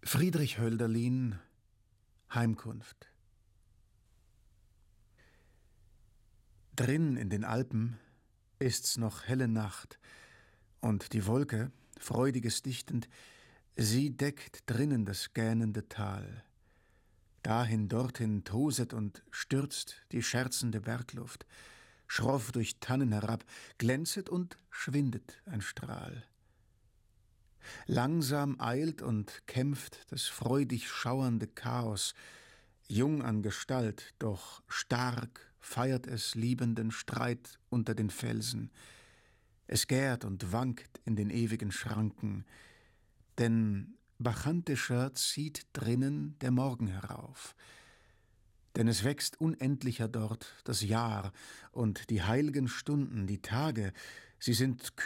Friedrich Hölderlin, Heimkunft. Drin in den Alpen ist's noch helle Nacht, und die Wolke, freudiges dichtend, sie deckt drinnen das gähnende Tal. Dahin, dorthin toset und stürzt die scherzende Bergluft, schroff durch Tannen herab, glänzet und schwindet ein Strahl. Langsam eilt und kämpft das freudig schauernde Chaos, jung an Gestalt, doch stark feiert es liebenden Streit unter den Felsen. Es gärt und wankt in den ewigen Schranken, denn bachantischer zieht drinnen der Morgen herauf. Denn es wächst unendlicher dort das Jahr, und die heilgen Stunden, die Tage, sie sind